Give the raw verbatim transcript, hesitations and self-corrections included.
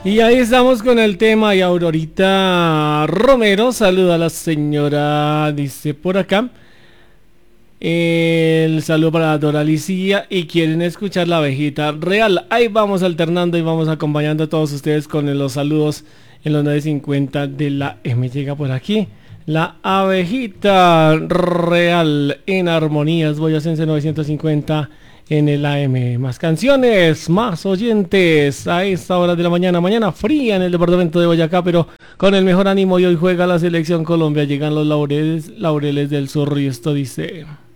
Y ahí estamos con el tema y Aurorita Romero saluda a la señora, dice por acá. El saludo para Doralicia y quieren escuchar la abejita real. Ahí vamos alternando y vamos acompañando a todos ustedes con los saludos en los nueve cincuenta de la M. Llega por aquí la abejita real en armonías. Voy a Sense novecientos cincuenta en el A M. Más canciones, más oyentes a esta hora de la mañana. Mañana fría en el departamento de Boyacá, pero con el mejor ánimo. Y hoy juega la selección Colombia. Llegan los laureles, laureles del sur y esto dice...